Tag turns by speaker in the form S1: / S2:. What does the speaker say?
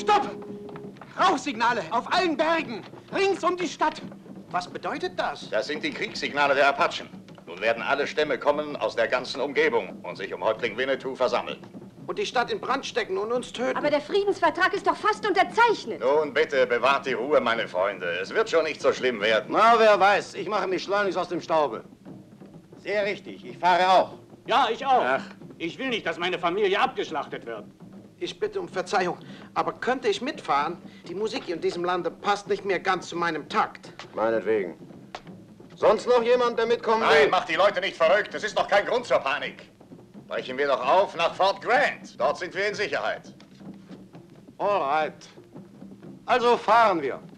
S1: Stopp! Rauchsignale auf allen Bergen, rings um die Stadt.
S2: Was bedeutet das?
S3: Das sind die Kriegssignale der Apachen. Nun werden alle Stämme kommen aus der ganzen Umgebung und sich um Häuptling Winnetou versammeln.
S2: Und die Stadt in Brand stecken und uns töten.
S4: Aber der Friedensvertrag ist doch fast unterzeichnet.
S3: Nun, bitte, bewahrt die Ruhe, meine Freunde. Es wird schon nicht so schlimm werden.
S5: Na, wer weiß. Ich mache mich schleunigst aus dem Staube. Sehr richtig. Ich fahre auch.
S6: Ja, ich auch.
S5: Ach.
S6: Ich will nicht, dass meine Familie abgeschlachtet wird.
S2: Ich bitte um Verzeihung, aber könnte ich mitfahren? Die Musik in diesem Lande passt nicht mehr ganz zu meinem Takt.
S5: Meinetwegen. Sonst noch jemand, der mitkommen will?
S3: Nein, macht die Leute nicht verrückt. Es ist noch kein Grund zur Panik. Brechen wir doch auf nach Fort Grant. Dort sind wir in Sicherheit.
S5: All right. Also fahren wir.